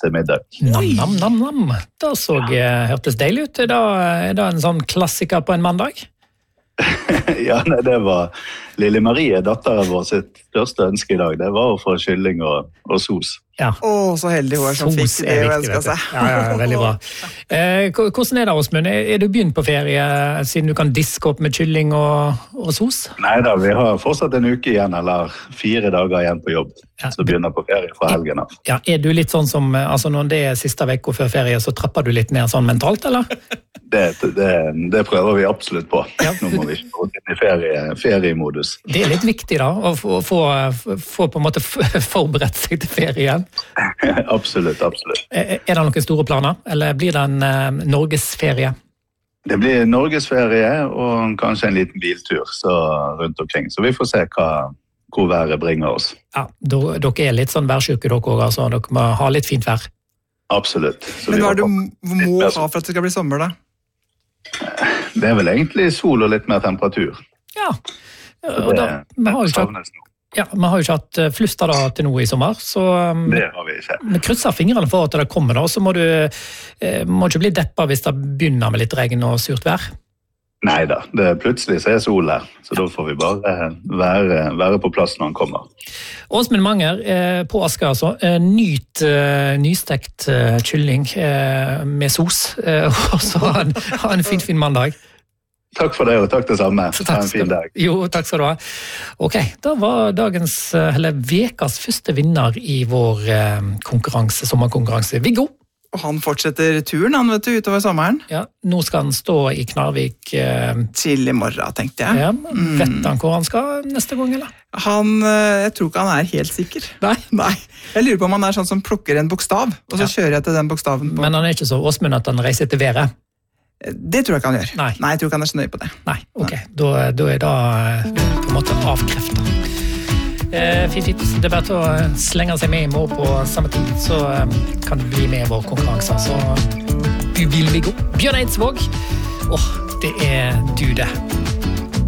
til middag. Nam. Da hørtes deilig ut. Er det en sånn klassiker på en mandag? Ja, nei, det var Lille Marie, datteren vår, sitt største ønske i dag. Det var å få kylling og sos. Ja. Så heldig hun som fikk det hun ønsket seg. Ja, veldig bra. Hvordan det, Åsmund? Er du begynt på ferie, siden du kan diske opp med kylling og sos? Neida, vi har fortsatt en uke igjen, eller 4 dager igjen på jobb. Så begynner på ferie fra helgen av. Ja, er du litt sånn som, altså når det er siste vekk før ferie, så trapper du litt ned sånn mentalt, eller? Det prøver vi absolutt på. Nå må vi ikke gå inn i feriemodus. Det er litt viktig da, å få på en måte forberedt seg til ferien. Absolutt. Er det noen store planer, eller blir det en Norgesferie? Det blir Norgesferie og kanskje en liten biltur rundt omkring, så vi får se hvor været bringer oss. Ja, dere er litt sånn værsjuke dere også, altså dere må ha litt fint vær. Absolutt. Men hva er det du må ha for at det skal bli sommer da? Det er vel egentlig sol og litt mer temperatur. Ja, og vi har jo ikke hatt fluster da til noe i sommer, så det har vi ikke. Vi krysser fingrene for at det kommer da, så må du ikke bli deppa hvis det begynner med litt regn og surt vær. Neida, plutselig så er sol her, så da får vi bare være på plass når han kommer. Åsmund Manger, på Asker altså, nyt nystekt kylling med sos, og så ha en fin mandag. Takk for det, og takk det samme. Ha en fin dag. Jo, takk skal du ha. Ok, da var vekas første vinner i vår sommerkonkurranse, Viggo. Og han fortsetter turen, utover sommeren. Ja, nå skal han stå i Knarvik. Til i morgen, tenkte jeg. Ja, vet han hvor han skal neste gang, eller? Jeg tror ikke han er helt sikker. Nei. Jeg lurer på om han er sånn som plukker en bokstav, og så kjører jeg til den bokstaven på. Men han er ikke så Åsmund at han reiser til været? Det tror jeg ikke han gjør. Nei, jeg tror ikke han er så nøye på det. Nei, ok. Da er det på en måte avkreftet. Fint. Det er bare til å slenge seg med i morgen på samme tid, så kan du bli med i vår konkurranse. Så vil vi gå. Bjørn Eidsvåg. Det er du det.